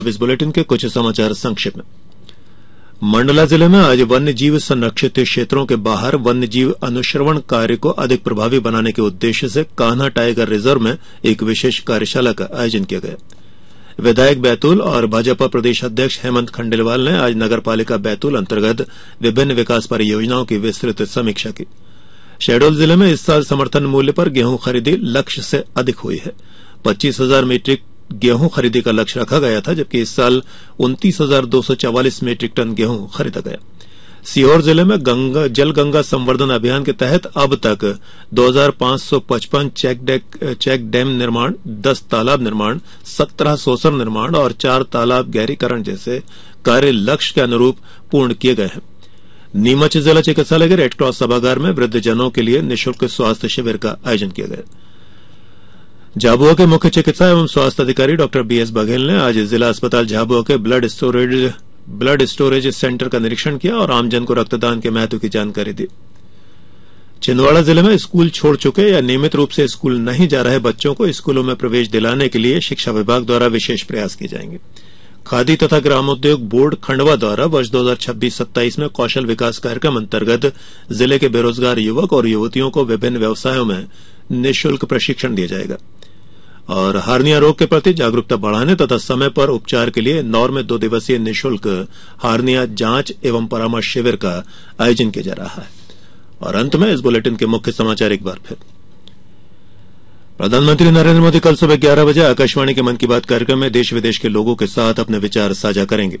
इस बुलेटिन के कुछ समाचार संक्षेप में। मंडला जिले में आज वन्य जीव संरक्षित क्षेत्रों के बाहर वन्य जीव अनुश्रवण कार्य को अधिक प्रभावी बनाने के उद्देश्य से कान्हा टाइगर रिजर्व में एक विशेष कार्यशाला का आयोजन किया गया। विधायक बैतूल और भाजपा प्रदेश अध्यक्ष हेमंत खंडेलवाल ने आज नगरपालिका बैतूल अंतर्गत विभिन्न विकास परियोजनाओं की विस्तृत समीक्षा की। शहडोल जिले में इस साल समर्थन मूल्य पर गेहूं खरीदी लक्ष्य से अधिक हुई है। 25,000 मीट्रिक गेहूं खरीदी का लक्ष्य रखा गया था, जबकि इस साल 29,244 मीट्रिक टन गेहूं खरीदा गया। सीहोर जिले में जल गंगा संवर्धन अभियान के तहत अब तक 2,555 चेक डैम निर्माण, 10 तालाब निर्माण, 17 सोसर निर्माण और 4 तालाब गहरीकरण जैसे कार्य लक्ष्य के अनुरूप पूर्ण किए गए हैं। नीमच जिला चिकित्सालय के रेडक्रॉस सभागार में वृद्धजनों के लिए निःशुल्क स्वास्थ्य शिविर का आयोजन किया गया। झाबुआ के मुख्य चिकित्सा एवं स्वास्थ्य अधिकारी डॉक्टर बीएस बघेल ने आज जिला अस्पताल झाबुआ के ब्लड स्टोरेज सेंटर का निरीक्षण किया और आमजन को रक्तदान के महत्व की जानकारी दी। छिंदवाड़ा जिले में स्कूल छोड़ चुके या नियमित रूप से स्कूल नहीं जा रहे बच्चों को स्कूलों में प्रवेश दिलाने के लिए शिक्षा विभाग द्वारा विशेष प्रयास किए जाएंगे। खादी तथा ग्रामोद्योग बोर्ड खंडवा द्वारा वर्ष 2026-27 में कौशल विकास कार्यक्रम अंतर्गत जिले के बेरोजगार युवक और युवतियों को विभिन्न व्यवसायों में निःशुल्क प्रशिक्षण दिया जाएगा। और हार्निया रोग के प्रति जागरूकता बढ़ाने तथा समय पर उपचार के लिए इंदौर में 2 दिवसीय निःशुल्क हार्निया जांच एवं परामर्श शिविर का आयोजन किया जा रहा है। और अंत में इस बुलेटिन के मुख्य समाचार एक बार फिर। प्रधानमंत्री नरेंद्र मोदी कल सुबह 11 बजे आकाशवाणी के मन की बात कार्यक्रम में देश विदेश के लोगों के साथ अपने विचार साझा करेंगे।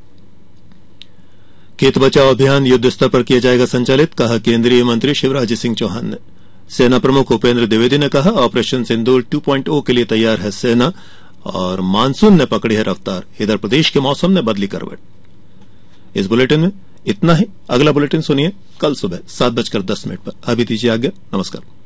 खेत बचाओ अभियान युद्ध स्तर पर किया जाएगा संचालित, कहा केंद्रीय मंत्री शिवराज सिंह चौहान ने। सेना प्रमुख उपेंद्र द्विवेदी ने कहा ऑपरेशन सिंदूर 2.0 के लिए तैयार है सेना। और मानसून ने पकड़ी है रफ्तार, इधर प्रदेश के मौसम ने बदली करवट। इस बुलेटिन में इतना ही। अगला बुलेटिन सुनिए कल सुबह 7:10 पर। अभी दीजिए आज्ञा। नमस्कार।